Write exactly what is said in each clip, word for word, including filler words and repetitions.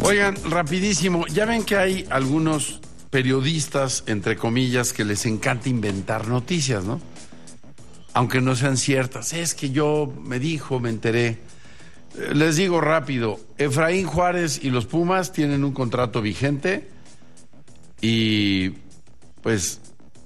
Oigan, rapidísimo, ya ven que hay algunos periodistas, entre comillas, que les encanta inventar noticias, ¿no? Aunque no sean ciertas. Es que yo me dijo, me enteré. Les digo rápido, Efraín Juárez y los Pumas tienen un contrato vigente y pues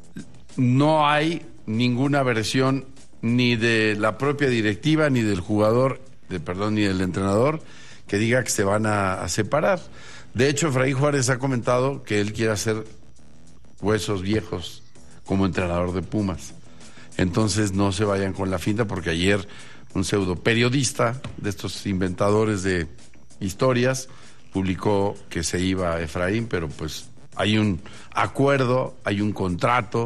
no hay ninguna versión ni de la propia directiva, ni del jugador, de, perdón, ni del entrenador, que diga que se van a, a separar. De hecho, Efraín Juárez ha comentado que él quiere hacer huesos viejos como entrenador de Pumas. Entonces no se vayan con la finta, porque ayer un pseudo periodista de estos inventadores de historias publicó que se iba a Efraín, pero pues hay un acuerdo, hay un contrato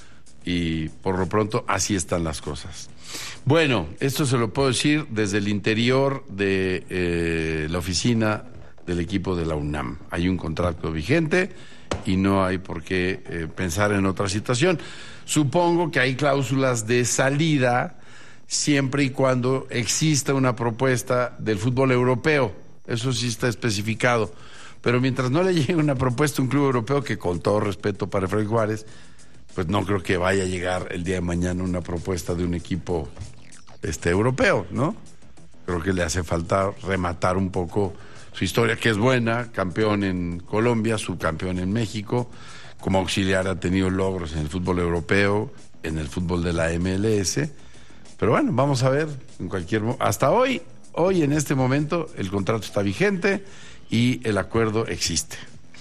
y por lo pronto así están las cosas. Bueno, esto se lo puedo decir desde el interior de eh, la oficina del equipo de la UNAM. Hay un contrato vigente y no hay por qué eh, pensar en otra situación. Supongo que hay cláusulas de salida siempre y cuando exista una propuesta del fútbol europeo. Eso sí está especificado. Pero mientras no le llegue una propuesta a un club europeo, que con todo respeto para Efraín Juárez, pues no creo que vaya a llegar el día de mañana una propuesta de un equipo este, europeo, ¿no? Creo que le hace falta rematar un poco su historia, que es buena, campeón en Colombia, subcampeón en México, como auxiliar ha tenido logros en el fútbol europeo, en el fútbol de la M L S, pero bueno, vamos a ver, en cualquier hasta hoy, hoy en este momento el contrato está vigente y el acuerdo existe.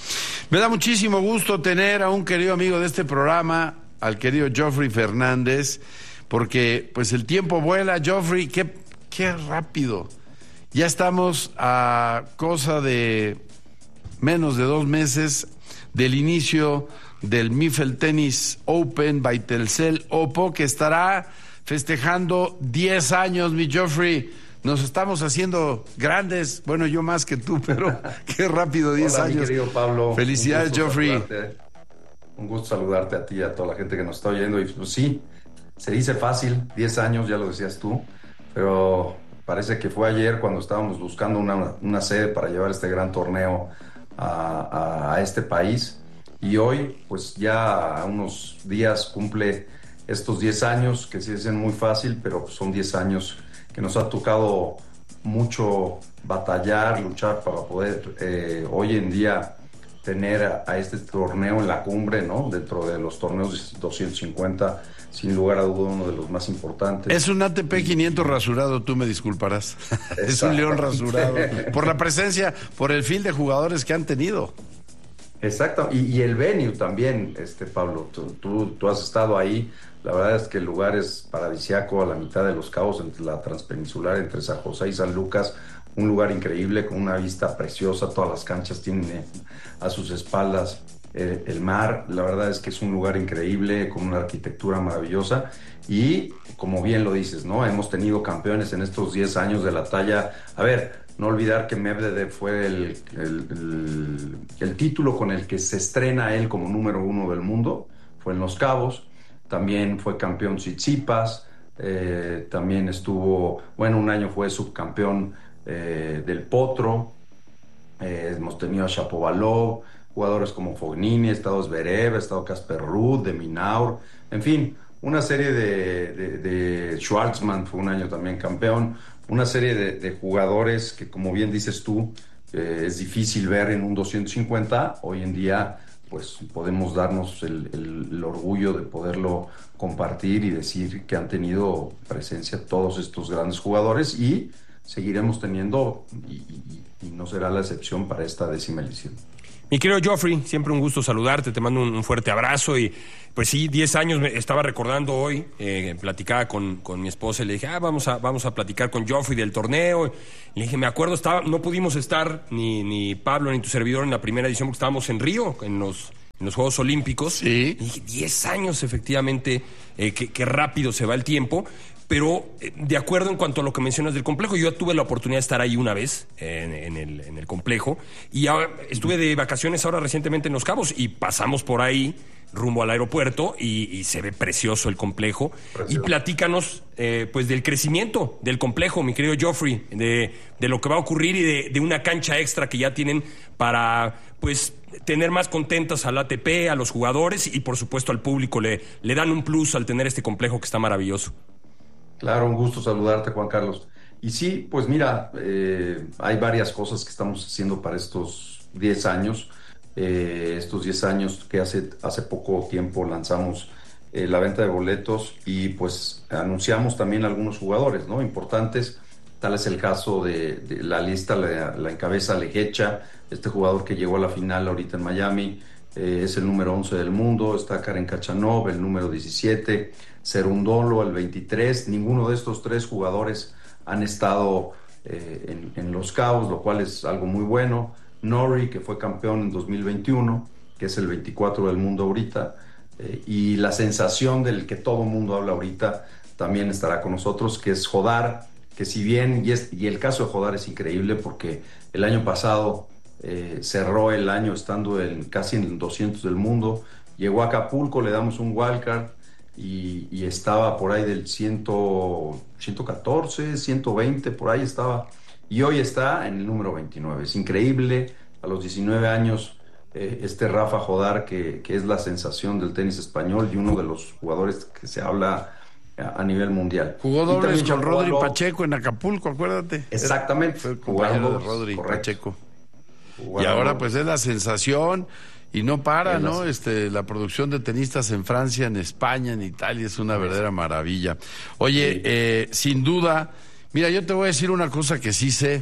Me da muchísimo gusto tener a un querido amigo de este programa, al querido Geoffrey Fernández, porque pues el tiempo vuela. Geoffrey, qué, qué rápido. Ya estamos a cosa de menos de dos meses del inicio del Mifel Tennis Open by Telcel Oppo, que estará festejando diez años, mi Geoffrey. Nos estamos haciendo grandes, bueno, yo más que tú, pero qué rápido, diez Hola, años. Mi querido Pablo. Felicidades, Geoffrey. Saludarte. Un gusto saludarte a ti y a toda la gente que nos está oyendo. Y pues sí, se dice fácil, diez años, ya lo decías tú, pero parece que fue ayer cuando estábamos buscando una, una sede para llevar este gran torneo a, a, a este país. Y hoy, pues ya a unos días cumple estos diez años, que se dicen muy fácil, pero son diez años que nos ha tocado mucho batallar, luchar para poder eh, hoy en día tener a, a este torneo en la cumbre, ¿no? Dentro de los torneos doscientos cincuenta, sin lugar a duda uno de los más importantes. Es un A T P quinientos rasurado, tú me disculparás. Es un león rasurado. Por la presencia, por el fil de jugadores que han tenido. Exacto, y, y el venue también, este Pablo, tú, tú, tú has estado ahí. La verdad es que el lugar es paradisiaco, a la mitad de Los Cabos, entre la transpeninsular, entre San José y San Lucas, un lugar increíble con una vista preciosa. Todas las canchas tienen eh, a sus espaldas eh, el mar. La verdad es que es un lugar increíble, con una arquitectura maravillosa y, como bien lo dices, ¿no? Hemos tenido campeones en estos diez años de la talla. A ver, no olvidar que Medvedev fue el, el, el, el título con el que se estrena él como número uno del mundo, fue en Los Cabos. También fue campeón Tsitsipas, eh, también estuvo, bueno, un año fue subcampeón eh, del Potro, eh, hemos tenido a Shapovalov, jugadores como Fognini, ha estado Zverev, ha estado Casper Ruud, de Minaur, en fin, una serie de, de, de Schwartzman fue un año también campeón, una serie de, de jugadores que, como bien dices tú, eh, es difícil ver en un doscientos cincuenta, hoy en día pues podemos darnos el, el, el orgullo de poderlo compartir y decir que han tenido presencia todos estos grandes jugadores y seguiremos teniendo y, y, y no será la excepción para esta décima edición. Mi querido Geoffrey, siempre un gusto saludarte, te mando un, un fuerte abrazo y pues sí, diez años me estaba recordando hoy, eh, platicaba con, con mi esposa y le dije, ah, vamos a, vamos a platicar con Geoffrey del torneo. Y le dije, me acuerdo, estaba, no pudimos estar ni, ni Pablo ni tu servidor en la primera edición porque estábamos en Río, en los, en los Juegos Olímpicos. Sí. Y dije, diez años efectivamente, eh, qué, qué rápido se va el tiempo. Pero eh, de acuerdo en cuanto a lo que mencionas del complejo, yo tuve la oportunidad de estar ahí una vez eh, en, en, el, en el complejo y ahora, estuve de vacaciones ahora recientemente en Los Cabos y pasamos por ahí rumbo al aeropuerto y, y se ve precioso el complejo. Precioso. Y platícanos eh, pues del crecimiento del complejo, mi querido Geoffrey, de, de lo que va a ocurrir y de, de una cancha extra que ya tienen para pues tener más contentas al A T P, a los jugadores y por supuesto al público. Le, le dan un plus al tener este complejo que está maravilloso. Claro, un gusto saludarte, Juan Carlos. Y sí, pues mira, eh, hay varias cosas que estamos haciendo para estos diez años. Eh, estos diez años que hace, hace poco tiempo lanzamos eh, la venta de boletos y pues anunciamos también algunos jugadores, ¿no? Importantes. Tal es el caso de, de la lista, la, la encabeza Legecha, este jugador que llegó a la final ahorita en Miami, eh, es el número once del mundo. Está Karen Khachanov, el número diecisiete, Cerundolo, el veintitrés. Ninguno de estos tres jugadores han estado eh, en, en Los Cabos, lo cual es algo muy bueno. Norrie, que fue campeón en dos mil veintiuno, que es el veinticuatro del mundo ahorita, eh, y la sensación del que todo mundo habla ahorita también estará con nosotros, que es Jodar, que si bien, y, es, y el caso de Jodar es increíble porque el año pasado eh, cerró el año estando en, casi en doscientos del mundo, llegó a Acapulco, le damos un wildcard, Y, y estaba por ahí del ciento catorce, ciento veinte, por ahí estaba, y hoy está en el número veintinueve. Es increíble, a los diecinueve años, eh, este Rafa Jodar, que, que es la sensación del tenis español y uno de los jugadores que se habla a, a nivel mundial. Jugó dobles con Rodri Pacheco en Acapulco, acuérdate. Exactamente. Fue compañero de Rodri Pacheco. Y ahora pues es la sensación. Y no para, ¿no? Este, la producción de tenistas en Francia, en España, en Italia, es una verdadera maravilla. Oye, sí. eh, sin duda, mira, yo te voy a decir una cosa que sí sé.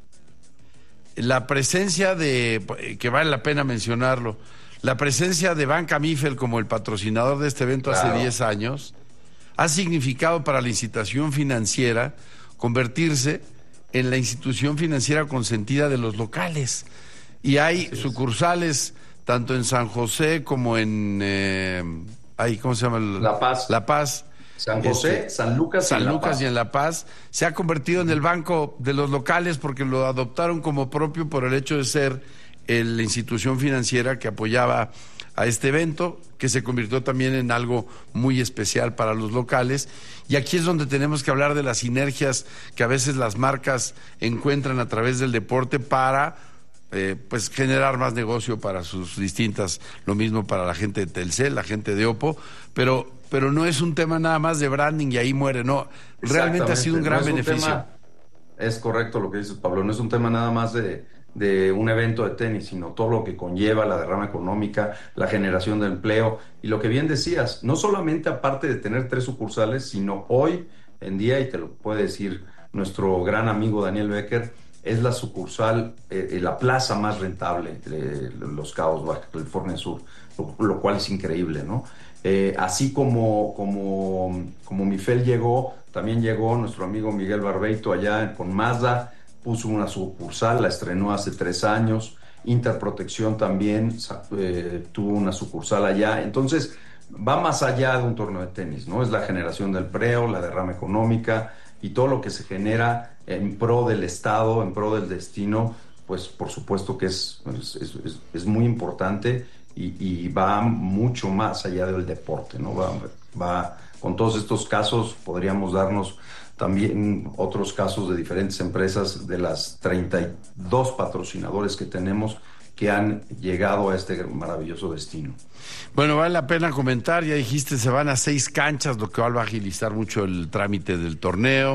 La presencia de, que vale la pena mencionarlo, la presencia de Banca Mifel como el patrocinador de este evento claro. hace diez años, ha significado para la institución financiera convertirse en la institución financiera consentida de los locales. Y hay Así sucursales... tanto en San José como en... Eh, ahí, ¿cómo se llama? El, La Paz. La Paz. San José, este, San Lucas San y La Lucas Paz. y en La Paz. Se ha convertido en el banco de los locales porque lo adoptaron como propio por el hecho de ser el, la institución financiera que apoyaba a este evento, que se convirtió también en algo muy especial para los locales. Y aquí es donde tenemos que hablar de las sinergias que a veces las marcas encuentran a través del deporte para... Eh, pues generar más negocio para sus distintas, lo mismo para la gente de Telcel, la gente de Oppo, pero pero no es un tema nada más de branding y ahí muere, no, realmente ha sido un gran no es beneficio. Un tema, es correcto lo que dices, Pablo, no es un tema nada más de, de un evento de tenis, sino todo lo que conlleva la derrama económica, la generación de empleo, y lo que bien decías, no solamente aparte de tener tres sucursales, sino hoy en día, y te lo puede decir nuestro gran amigo Daniel Becker, es la sucursal, eh, la plaza más rentable de Los Cabos, Baja California Sur, lo, lo cual es increíble, ¿no? Eh, así como, como, como Mifel llegó, también llegó nuestro amigo Miguel Barbeito allá con Mazda, puso una sucursal, la estrenó hace tres años, Interprotección también eh, tuvo una sucursal allá, entonces va más allá de un torneo de tenis, ¿no? Es la generación del empleo, la derrama económica y todo lo que se genera en pro del Estado, en pro del destino, pues por supuesto que es, es, es, es muy importante y, y va mucho más allá del deporte, ¿no? Va, va, con todos estos casos podríamos darnos también otros casos de diferentes empresas, de las treinta y dos patrocinadores que tenemos que han llegado a este maravilloso destino. Bueno, vale la pena comentar, ya dijiste, se van a seis canchas, lo que va a agilizar mucho el trámite del torneo.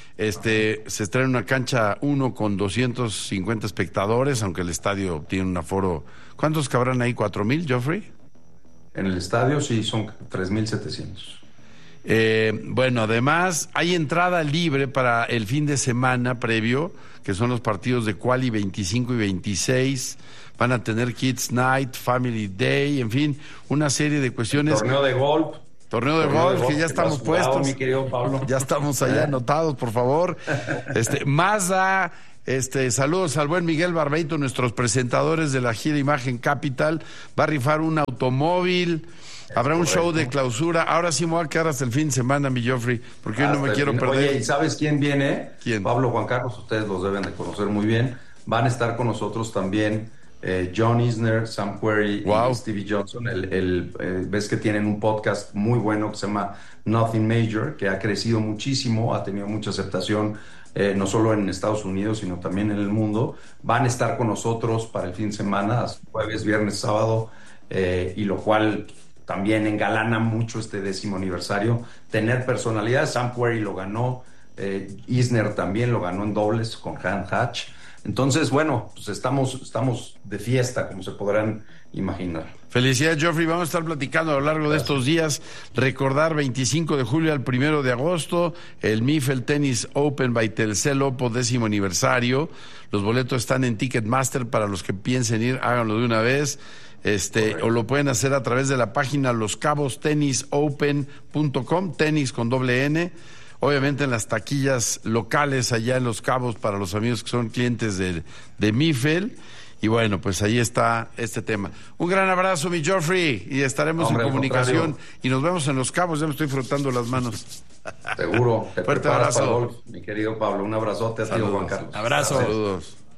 Este, se estrena una cancha uno con doscientos cincuenta espectadores, aunque el estadio tiene un aforo. ¿Cuántos cabrán ahí? ¿Cuatro mil, Geoffrey? En el estadio sí son tres mil setecientos. Eh, bueno, además hay entrada libre para el fin de semana previo, que son los partidos de Quali veinticinco y veintiséis. Van a tener Kids Night, Family Day, en fin, una serie de cuestiones. El torneo de golf. Torneo de Torneo golf, de golf, que ya estamos que puestos. Jugado, mi querido Pablo. Ya estamos allá anotados, por favor. Este, Mazda, este, saludos al buen Miguel Barbeito, nuestros presentadores de la gira Imagen Capital. Va a rifar un automóvil. Es Habrá un correcto. show de clausura. Ahora sí me voy a quedar hasta el fin de semana, mi Geoffrey, porque hoy no me quiero perder. Oye, ¿y sabes quién viene? ¿Quién? Pablo, Juan Carlos, ustedes los deben de conocer muy bien. Van a estar con nosotros también eh, John Isner, Sam Querrey Wow. y Stevie Johnson. El, el, eh, ves que tienen un podcast muy bueno que se llama Nothing Major, que ha crecido muchísimo, ha tenido mucha aceptación, eh, no solo en Estados Unidos, sino también en el mundo. Van a estar con nosotros para el fin de semana, jueves, viernes, sábado, eh, y lo cual también engalana mucho este décimo aniversario. Tener personalidad, Sam Querrey lo ganó, eh, Isner también lo ganó en dobles con Han Hatch. Entonces, bueno, pues estamos, estamos de fiesta, como se podrán imaginar. Felicidades, Geoffrey. Vamos a estar platicando a lo largo Gracias. de estos días. Recordar veinticinco de julio al primero de agosto, el M I F E L Tennis Open by Telcel Oppo, décimo aniversario. Los boletos están en Ticketmaster. Para los que piensen ir, háganlo de una vez. Este, Correcto. O lo pueden hacer a través de la página los cabos tennis open punto com, tenis con doble N. Obviamente en las taquillas locales allá en Los Cabos para los amigos que son clientes de, de M I F E L. Y bueno, pues ahí está este tema. Un gran abrazo, mi Geoffrey, y estaremos Hombre, en comunicación. Y nos vemos en Los Cabos, ya me estoy frotando las manos. Seguro. Te Fuerte preparas abrazo. para golf, mi querido Pablo. Un abrazote a ti, Juan Carlos. Abrazo. Saludos.